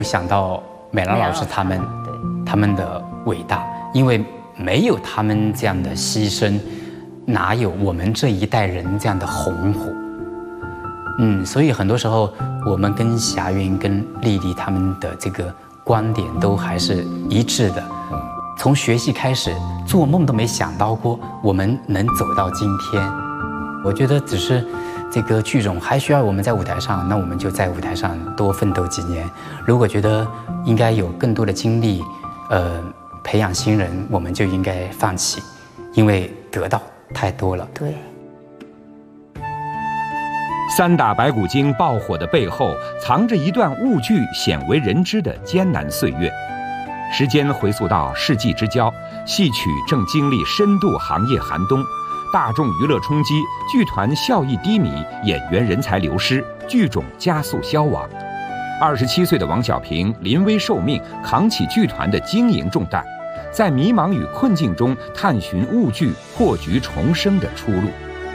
想到美兰老师他们的伟大，因为没有他们这样的牺牲，哪有我们这一代人这样的红火？所以很多时候我们跟霞云、跟丽丽他们的这个观点都还是一致的。从学习开始，做梦都没想到过我们能走到今天。我觉得只是这个剧种还需要我们在舞台上，那我们就在舞台上多奋斗几年。如果觉得应该有更多的精力，培养新人，我们就应该放弃，因为得到太多了。 对。 三打白骨精爆火的背后，藏着一段误剧鲜为人知的艰难岁月。时间回溯到世纪之交，戏曲正经历深度行业寒冬，大众娱乐冲击，剧团效益低迷，演员人才流失，剧种加速消亡。27岁的王小平临危受命，扛起剧团的经营重担，在迷茫与困境中探寻误剧破局重生的出路。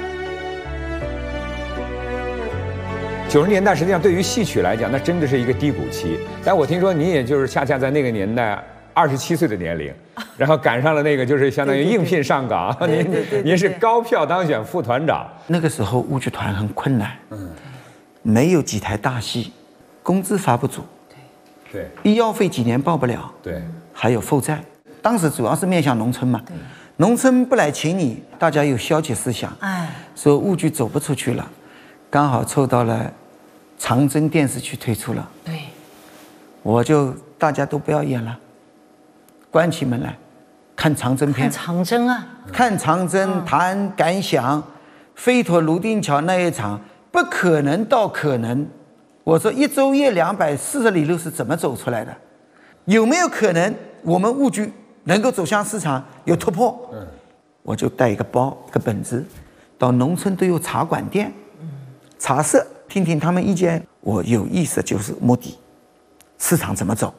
90年代实际上对于戏曲来讲，那真的是一个低谷期。但我听说你也就是恰恰在那个年代27岁的年龄，然后赶上了那个就是相当于应聘上岗，您是高票当选副团长。 那个时候豫剧团很困难，没有几台大戏，工资发不足， 对， 医药费几年报不了， 对， 还有负债。当时主要是面向农村嘛，农村不来请你，大家有消极思想，说豫剧走不出去了。刚好凑到了长征电视剧推出了， 对， 我就大家都不要演了，关起门来看长征片。 看长征啊， 看长征，谈感想，飞陀泸定桥那一场不可能到可能。我说一昼夜240里路是怎么走出来的？有没有可能我们豫剧能够走向市场有突破？我就带一个包一个本子，到农村都有茶馆店。茶社听听他们意见，我有意思就是目的，市场怎么走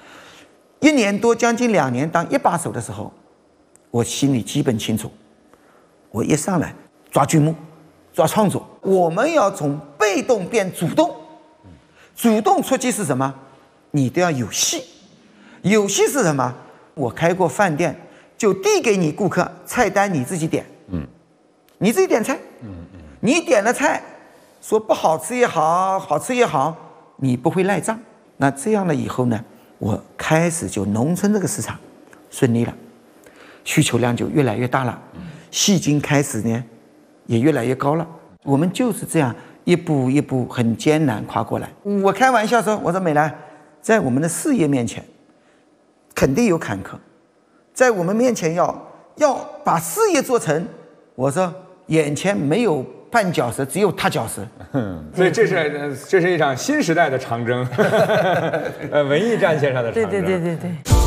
？1年多将近2年当一把手的时候，我心里基本清楚，我一上来抓剧目，抓创作，我们要从被动变主动。主动出击是什么？你都要有戏，有戏是什么？我开过饭店，就递给你顾客菜单，你自己点，你自己点菜，你点了菜。说不好吃也好，好吃也好，你不会赖账。那这样了以后呢，我开始就农村这个市场顺利了，需求量就越来越大了，戏金开始呢也越来越高了。我们就是这样一步一步很艰难跨过来。我开玩笑说，我说美兰，在我们的事业面前肯定有坎坷，在我们面前要把事业做成，我说眼前没有绊脚石，只有踏脚石。 所以这是一场新时代的长征，文艺战线上的长征。 对。